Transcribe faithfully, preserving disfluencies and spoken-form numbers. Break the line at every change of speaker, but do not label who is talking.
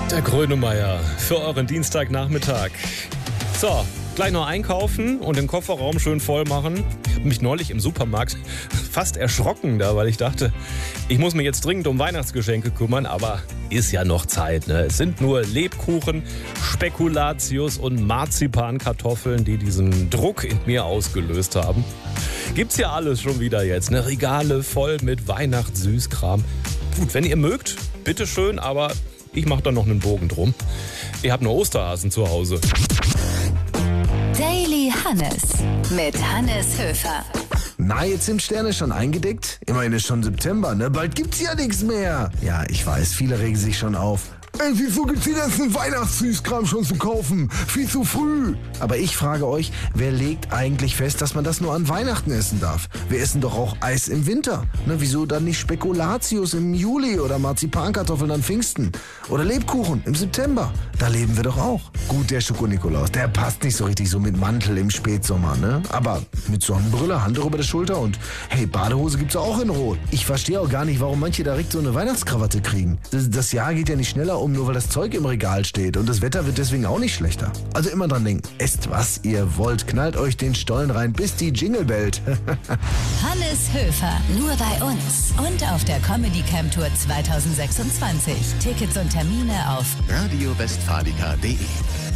Der Grönemeyer für euren Dienstagnachmittag. So, gleich noch einkaufen und den Kofferraum schön voll machen. Ich habe mich neulich im Supermarkt fast erschrocken da, weil ich dachte, ich muss mich jetzt dringend um Weihnachtsgeschenke kümmern, aber ist ja noch Zeit, ne? Es sind nur Lebkuchen, Spekulatius und Marzipankartoffeln, die diesen Druck in mir ausgelöst haben. Gibt's ja alles schon wieder jetzt, ne? Regale voll mit Weihnachtssüßkram. Gut, wenn ihr mögt, bitteschön, aber ich mache da noch einen Bogen drum. Ihr habt nur Osterhasen zu Hause.
Daily Hannes mit Hannes Höfer.
Na, jetzt sind Sterne schon eingedeckt? Immerhin ist schon September, ne? Bald gibt's ja nichts mehr. Ja, ich weiß, viele regen sich schon auf. Ey, wieso gibt's den ganzen Weihnachtssüßkram schon zu kaufen? Viel zu früh. Aber ich frage euch, wer legt eigentlich fest, dass man das nur an Weihnachten essen darf? Wir essen doch auch Eis im Winter. Ne, wieso dann nicht Spekulatius im Juli oder Marzipankartoffeln an Pfingsten? Oder Lebkuchen im September? Da leben wir doch auch. Gut, der Schoko-Nikolaus, der passt nicht so richtig so mit Mantel im Spätsommer, ne? Aber mit Sonnenbrille, Handtuch über der Schulter und hey, Badehose gibt's auch in Rot. Ich verstehe auch gar nicht, warum manche direkt so eine Weihnachtskrawatte kriegen. Das, das Jahr geht ja nicht schneller um, nur weil das Zeug im Regal steht und das Wetter wird deswegen auch nicht schlechter. Also immer dran denken, esst was ihr wollt, knallt euch den Stollen rein, bis die Jingle bellt.
Hannes Höfer, nur bei uns und auf der Comedy Camp Tour zwanzig sechsundzwanzig. Tickets und Termine auf
radio westfalica punkt de